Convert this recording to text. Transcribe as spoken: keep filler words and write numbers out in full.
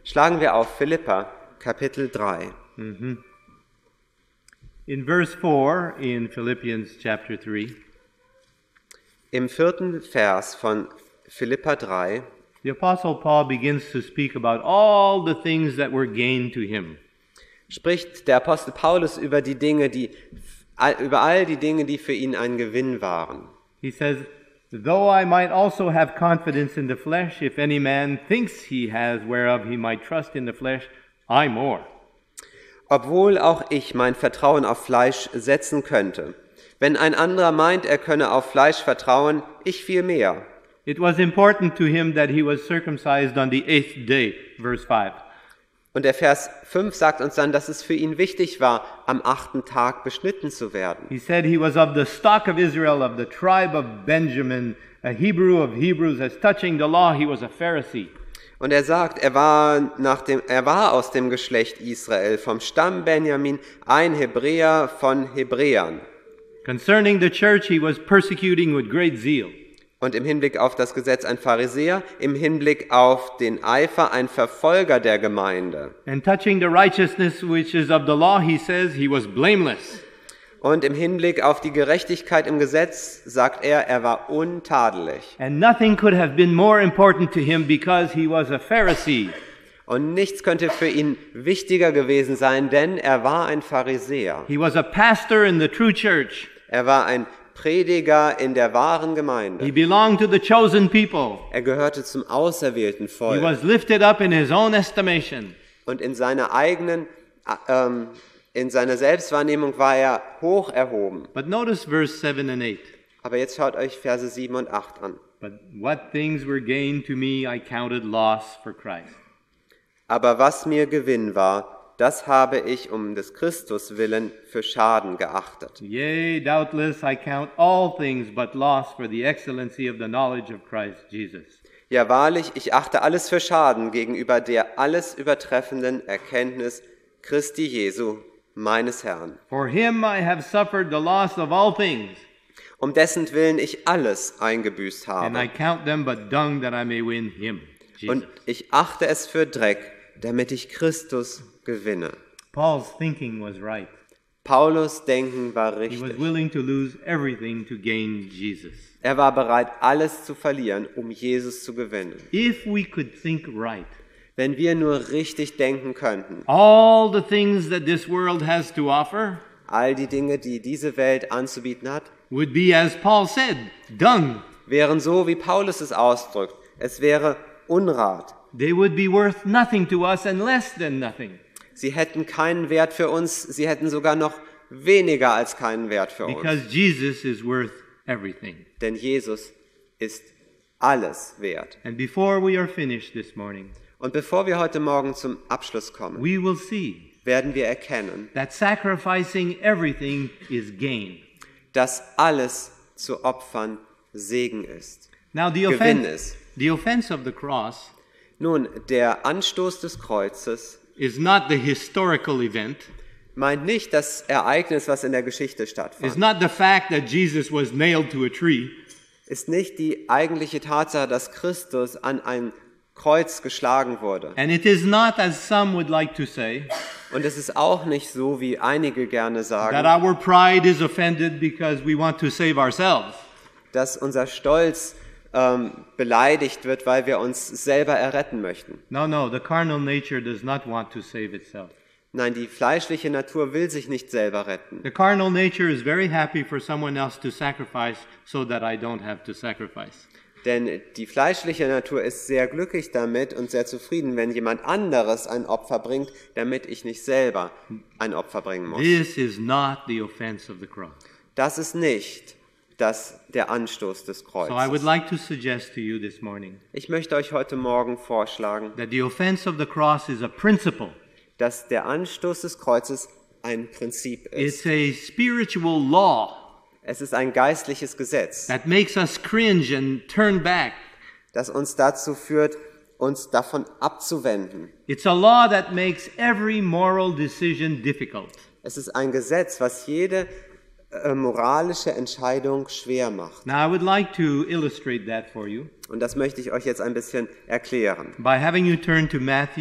Schlagen wir auf Philipper, Kapitel drei. Mm-hmm. In verse four in Philippians chapter three, Im vierten Vers von Philipper drei the Apostle Paul begins to speak about all the things that were gain to him. spricht der Apostel Paulus über die Dinge, die über all die Dinge, die für ihn ein Gewinn waren. He says, though I might also have confidence in the flesh, if any man thinks he has whereof he might trust in the flesh, I more. Obwohl auch ich mein Vertrauen auf Fleisch setzen könnte. Wenn ein anderer meint, er könne auf Fleisch vertrauen, ich viel mehr. It was important to him that he was circumcised on the eighth day, verse five. Und der Vers fünf sagt uns dann, dass es für ihn wichtig war, am achten Tag beschnitten zu werden. He said he was of the stock of Israel, of the tribe of Benjamin, a Hebrew of Hebrews. As touching the law, he was a Pharisee. Und er sagt, er war, nach dem, er war aus dem Geschlecht Israel, vom Stamm Benjamin, ein Hebräer von Hebräern. Concerning the church, he was persecuting with great zeal. Und im Hinblick auf das Gesetz ein Pharisäer, im Hinblick auf den Eifer ein Verfolger der Gemeinde. And touching the righteousness which is of the law, he says he was blameless. Und im Hinblick auf die Gerechtigkeit im Gesetz sagt er, er war untadelig. And nothing could have been more important to him because he was a Pharisee. Und nichts könnte für ihn wichtiger gewesen sein, denn er war ein Pharisäer. He was a pastor in the true church. Er war ein Prediger in der wahren He Gemeinde. belonged to the chosen people. Er gehörte zum auserwählten He Volk. was lifted up in his own estimation. Und in seiner eigenen, ähm, in seiner Selbstwahrnehmung war er hoch erhoben. But notice verse seven and eight. Aber jetzt schaut euch Verse sieben und acht an. But what things were gain to me, I counted loss for Christ. Aber was mir Gewinn war, das habe ich um des Christus willen für Schaden geachtet. Yea, doubtless I count all things but loss for the excellency of the knowledge of Christ Jesus. Ja wahrlich, ich achte alles für Schaden gegenüber der alles übertreffenden Erkenntnis Christi Jesu, meines Herrn. For him I have suffered the loss of all things, Um dessen Willen ich alles eingebüßt and I habe. count them but dung that I may win him, Jesus. Und ich achte es für Dreck, damit ich Christus gewinne. Paul's thinking was right. Paulus' Denken war He was richtig. willing to lose everything to gain Jesus. Er war bereit, alles zu verlieren, um Jesus zu gewinnen. If we could think right, Wenn wir nur richtig denken könnten, all the things that this world has to offer all die Dinge, die diese Welt anzubieten hat, would be, as Paul said, dung. wären so, wie Paulus es ausdrückt. Es wäre Unrat. They would be worth nothing to us and less than nothing, Sie hätten keinen Wert für uns, sie hätten sogar noch weniger als keinen Wert für uns. because Jesus is worth everything. Denn Jesus ist alles wert. And before we are finished this morning, Und bevor wir heute Morgen zum Abschluss kommen, we will see werden wir erkennen, that sacrificing everything is gain. dass alles zu opfern Segen ist. Now, the Gewinn offense, ist. the offense of the cross Nun, der Anstoß des Kreuzes is not the historical event, meint nicht das Ereignis, was in der Geschichte is stattfand. not the fact that Jesus was nailed to a tree, Ist nicht die eigentliche Tatsache, dass Christus an ein Kreuz geschlagen wurde. and it is not, as some would like to say, Und es ist auch nicht so, wie einige gerne that sagen, our pride is offended because we want to save ourselves. dass unser Stolz ähm, beleidigt wird, weil wir uns selber erretten möchten. No, no, the carnal nature does not want to save itself. Nein, die fleischliche Natur will sich nicht selber retten. The carnal nature is very happy for someone else to sacrifice so that I don't have to sacrifice. Denn die fleischliche Natur ist sehr glücklich damit und sehr zufrieden, wenn jemand anderes ein Opfer bringt, damit ich nicht selber ein Opfer bringen muss. This is not the offense of the cross. Das ist nicht das, der Anstoß des So I would Kreuzes. like to suggest to you this morning Ich möchte euch heute Morgen vorschlagen, that the offense of the cross is a principle. dass der Anstoß des Kreuzes ein Prinzip ist. It's a spiritual law Es ist ein geistliches Gesetz, that makes us cringe and turn back. das uns dazu führt, uns davon abzuwenden. It's a law that makes every moral decision difficult. Es ist ein Gesetz, was jede äh, moralische Entscheidung schwer macht. Now I would like to illustrate that for you Und das möchte ich euch jetzt ein bisschen erklären. by having you turn to Matthew